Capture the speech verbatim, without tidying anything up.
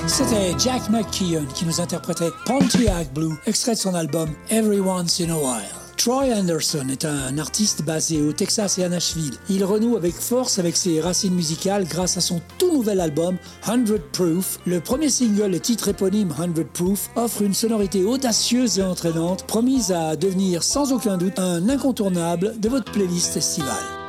C'était Jack McKeon qui nous interprétait Pontiac Blue, extrait de son album Every Once in a While. Troy Anderson est un artiste basé au Texas et à Nashville. Il renoue avec force avec ses racines musicales grâce à son tout nouvel album Hundred Proof. Le premier single, le titre éponyme Hundred Proof, offre une sonorité audacieuse et entraînante, promise à devenir sans aucun doute un incontournable de votre playlist estivale.